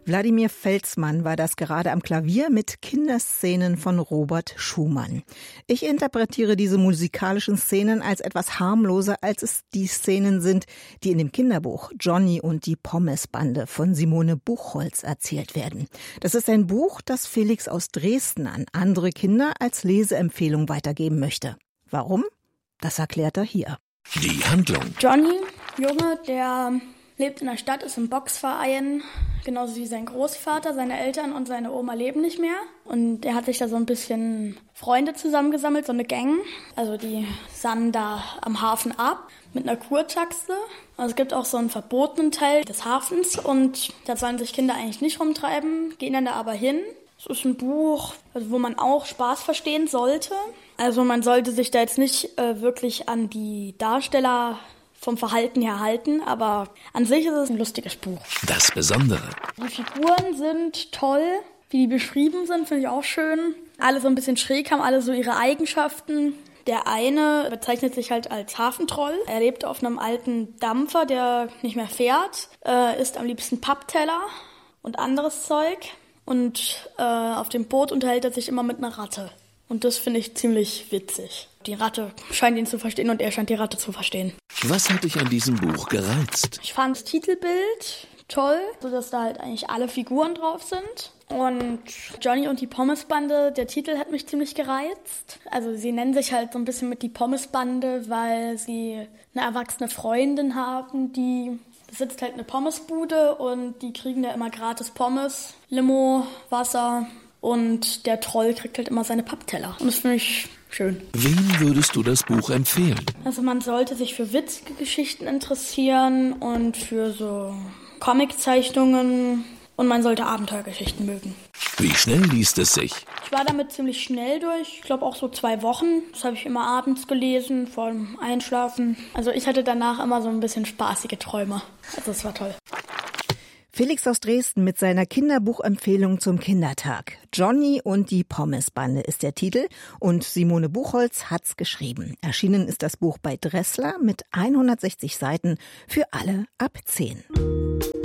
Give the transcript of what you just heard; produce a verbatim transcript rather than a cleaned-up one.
Wladimir Felsmann war das gerade am Klavier mit Kinderszenen von Robert Schumann. Ich interpretiere diese musikalischen Szenen als etwas harmloser, als es die Szenen sind, die in dem Kinderbuch Johnny und die Pommesbande von Simone Buchholz erzählt werden. Das ist ein Buch, das Felix aus Dresden an andere Kinder als Leseempfehlung weitergeben möchte. Warum? Das erklärt er hier. Die Handlung. Johnny, Junge, der lebt in der Stadt, ist im Boxverein, genauso wie sein Großvater. Seine Eltern und seine Oma leben nicht mehr. Und er hat sich da so ein bisschen Freunde zusammengesammelt, so eine Gang. Also die sahen da am Hafen ab mit einer Kurtaxe. Also es gibt auch so einen verbotenen Teil des Hafens und da sollen sich Kinder eigentlich nicht rumtreiben, gehen dann da aber hin. Es ist ein Buch, also wo man auch Spaß verstehen sollte. Also man sollte sich da jetzt nicht äh, wirklich an die Darsteller vom Verhalten her halten, aber an sich ist es ein lustiges Buch. Das Besondere. Die Figuren sind toll, wie die beschrieben sind, finde ich auch schön. Alle so ein bisschen schräg, haben alle so ihre Eigenschaften. Der eine bezeichnet sich halt als Hafentroll. Er lebt auf einem alten Dampfer, der nicht mehr fährt, äh, isst am liebsten Pappteller und anderes Zeug. Und äh, auf dem Boot unterhält er sich immer mit einer Ratte. Und das finde ich ziemlich witzig. Die Ratte scheint ihn zu verstehen und er scheint die Ratte zu verstehen. Was hat dich an diesem Buch gereizt? Ich fand das Titelbild toll, sodass da halt eigentlich alle Figuren drauf sind. Und Johnny und die Pommesbande, der Titel hat mich ziemlich gereizt. Also sie nennen sich halt so ein bisschen mit die Pommesbande, weil sie eine erwachsene Freundin haben, die besitzt halt eine Pommesbude und die kriegen da immer gratis Pommes, Limo, Wasser und der Troll kriegt halt immer seine Pappteller. Und das finde ich schön. Wem würdest du das Buch empfehlen? Also man sollte sich für witzige Geschichten interessieren und für so Comiczeichnungen und man sollte Abenteuergeschichten mögen. Wie schnell liest es sich? Ich war damit ziemlich schnell durch, ich glaube auch so zwei Wochen. Das habe ich immer abends gelesen, vor dem Einschlafen. Also ich hatte danach immer so ein bisschen spaßige Träume. Also es war toll. Felix aus Dresden mit seiner Kinderbuchempfehlung zum Kindertag. Johnny und die Pommesbande ist der Titel und Simone Buchholz hat's geschrieben. Erschienen ist das Buch bei Dressler mit hundertsechzig Seiten für alle ab zehn.